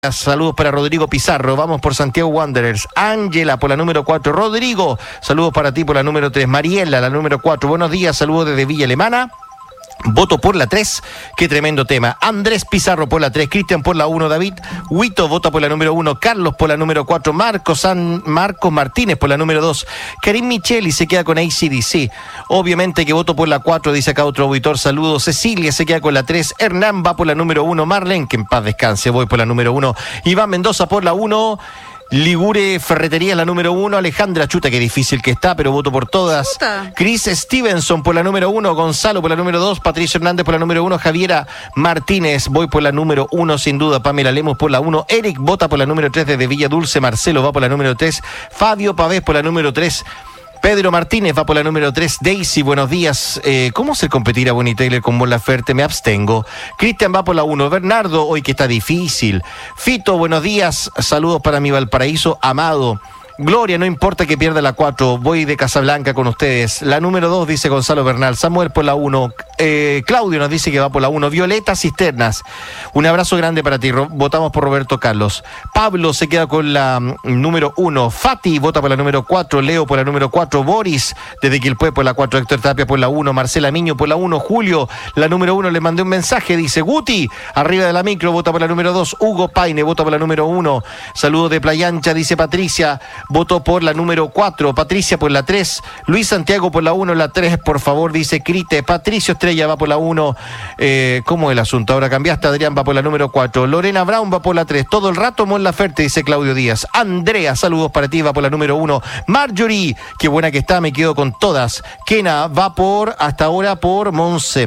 Saludos para Rodrigo Pizarro, vamos por Santiago Wanderers. Ángela por la número 4, Rodrigo, saludos para ti por la número 3, Mariela, la número 4, buenos días, saludos desde Villa Alemana. Voto por la 3, qué tremendo tema. Andrés Pizarro por la 3, Cristian por la 1, David Huito vota por la número 1, Carlos por la número 4, Marcos Martínez por la número 2, Karim Micheli se queda con AC/DC. Obviamente que voto por la 4, dice acá otro auditor, saludos. Cecilia se queda con la 3, Hernán va por la número 1, Marlene, que en paz descanse, voy por la número 1, Iván Mendoza por la 1, Ligure Ferretería la número 1, Alejandra, chuta, qué difícil que está, pero voto por todas. Chuta. Chris Stevenson por la número 1, Gonzalo por la número 2, Patricio Hernández por la número 1, Javiera Martínez, voy por la número 1 sin duda, Pamela Lemos por la 1, Eric vota por la número 3 desde Villa Dulce, Marcelo va por la número 3, Fabio Pavés por la número 3, Pedro Martínez va por la número 3. Daisy, buenos días. ¿Cómo se competir a Bonnie Taylor con Mon Laferte? Me abstengo. Cristian va por la 1. Bernardo, hoy que está difícil. Fito, buenos días. Saludos para mi Valparaíso amado. Gloria, no importa que pierda la 4, voy de Casablanca con ustedes. La número 2 dice Gonzalo Bernal, Samuel por la 1, Claudio nos dice que va por la 1, Violeta Cisternas, un abrazo grande para ti, votamos por Roberto Carlos. Pablo se queda con la número 1, Fati vota por la número 4, Leo por la número 4, Boris desde Quilpué por la 4, Héctor Tapia por la 1, Marcela Miño por la 1, Julio, la número 1, le mandé un mensaje, dice Guti, arriba de la micro, vota por la número 2, Hugo Paine vota por la número 1, saludos de Playa Ancha, dice Patricia, votó por la número 4, Patricia por la 3, Luis Santiago por la 1, la 3, por favor, dice Crite, Patricio Estrella va por la 1, ¿cómo es el asunto? Ahora cambiaste, Adrián va por la número 4, Lorena Brown va por la 3, todo el rato Mon Laferte, dice Claudio Díaz, Andrea, saludos para ti, va por la número 1, Marjorie, qué buena que está, me quedo con todas, Kena va por, hasta ahora por Monse.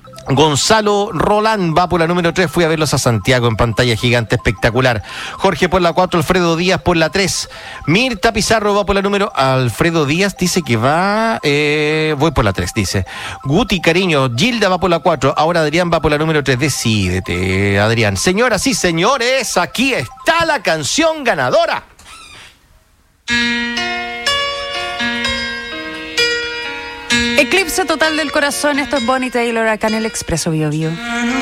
Gonzalo Roland va por la número 3, fui a verlos a Santiago en pantalla gigante, espectacular. Jorge por la 4, Alfredo Díaz por la 3, Mirta Pizarro va por la número, Alfredo Díaz dice que va, voy por la 3, dice. Guti, cariño, Gilda va por la 4, ahora Adrián va por la número 3, decídete, Adrián. Señoras y señores, aquí está la canción ganadora. Eclipse total del corazón, esto es Bonnie Taylor acá en el Expreso Bio Bio.